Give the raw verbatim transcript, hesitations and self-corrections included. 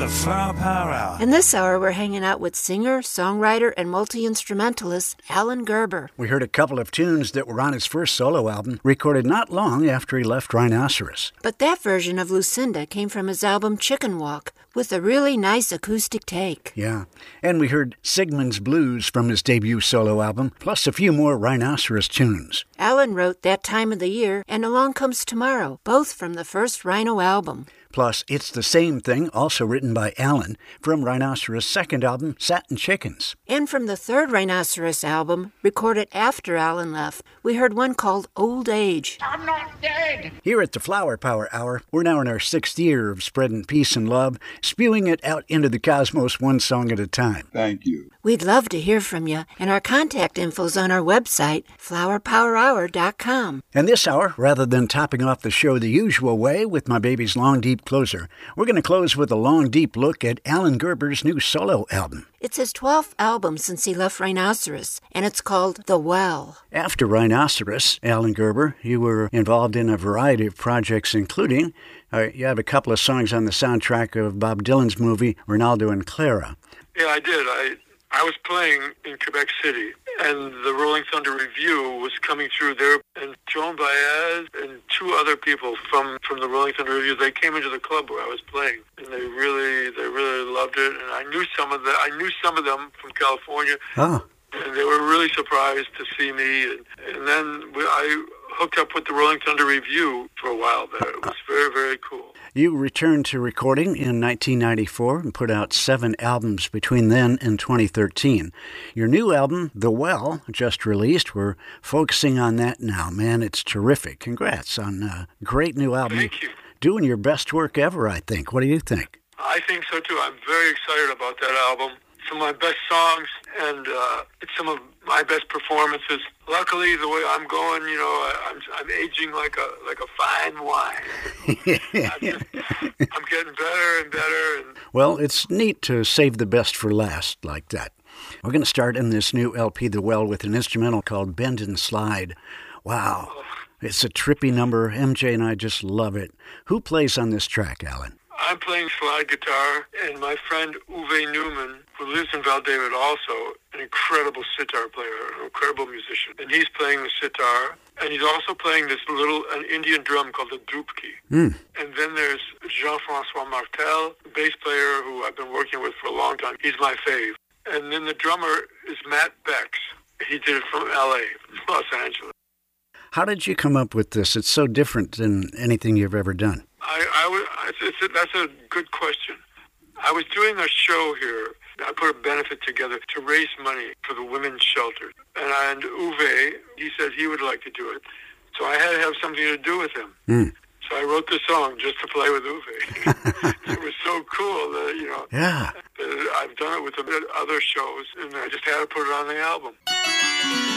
the Flower Power Hour. In this hour, we're hanging out with singer, songwriter, and multi-instrumentalist Alan Gerber. We heard a couple of tunes that were on his first solo album, recorded not long after he left Rhinoceros. But that version of Lucinda came from his album Chicken Walk, with a really nice acoustic take. Yeah. And we heard Sigmund's Blues from his debut solo album, plus a few more Rhinoceros tunes. Alan wrote That Time of the Year and Along Comes Tomorrow, both from the first Rhino album. Plus, It's the Same Thing, also written by Alan, from Rhinoceros' second album, Satin Chickens. And from the third Rhinoceros album, recorded after Alan left, we heard one called Old Age. I'm not dead! Here at the Flower Power Hour, we're now in our sixth year of spreading peace and love, spewing it out into the cosmos one song at a time. Thank you. We'd love to hear from you, and our contact info's on our website, flower power hour dot com. And this hour, rather than topping off the show the usual way with my baby's long, deep closer, we're going to close with a long, deep look at Alan Gerber's new solo album. It's his twelfth album since he left Rhinoceros, and it's called The Well. After Rhinoceros, Alan Gerber, you were involved in a variety of projects, including, uh, you have a couple of songs on the soundtrack of Bob Dylan's movie, Ronaldo and Clara. Yeah, I did. I I was playing in Quebec City, and the Rolling Thunder Review was coming through there, and Joan Baez and two other people from, from the Rolling Thunder Review, they came into the club where I was playing, and they really they really loved it. And I knew some of the I knew some of them from California, Oh. and they were really surprised to see me. And, and then we, I hooked up with the Rolling Thunder Review for a while there. It was very, very cool. You returned to recording in nineteen ninety-four and put out seven albums between then and twenty thirteen. Your new album, The Well, just released. We're focusing on that now. Man, it's terrific. Congrats on a great new album. Thank you. Doing your best work ever, I think. What do you think? I think so, too. I'm very excited about that album. Some of my best songs, and uh, it's some of my best performances. Luckily, the way I'm going, you know, I, I'm I'm aging like a like a fine wine. I'm, just, I'm getting better and better. And Well, it's neat to save the best for last like that. We're going to start in this new L P, The Well, with an instrumental called Bend and Slide. Wow. It's a trippy number. M J and I just love it. Who plays on this track, Alan? I'm playing slide guitar, and my friend Uwe Newman, who lives in Val David also, an incredible sitar player, an incredible musician. And he's playing the sitar, and he's also playing this little an Indian drum called the dupki. Mm. And then there's Jean-Francois Martel, the bass player who I've been working with for a long time. He's my fave. And then the drummer is Matt Bex. He did it from L A, Los Angeles. How did you come up with this? It's so different than anything you've ever done. I, I was, it's, it's, that's a good question. I was doing a show here. I put a benefit together to raise money for the women's shelter. And, and Uwe, he said he would like to do it. So I had to have something to do with him. Mm. So I wrote the song just to play with Uwe. It was so cool that, you know, Yeah. that I've done it with the other shows, and I just had to put it on the album.